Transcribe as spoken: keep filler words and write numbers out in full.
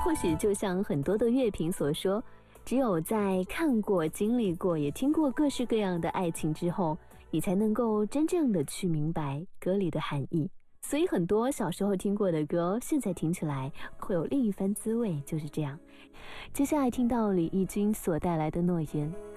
或许就像很多的乐评所说，只有在看过、经历过，也听过各式各样的爱情之后，你才能够真正的去明白歌里的含义。所以很多小时候听过的歌，现在听起来会有另一番滋味，就是这样。接下来听到李翊君所带来的诺言。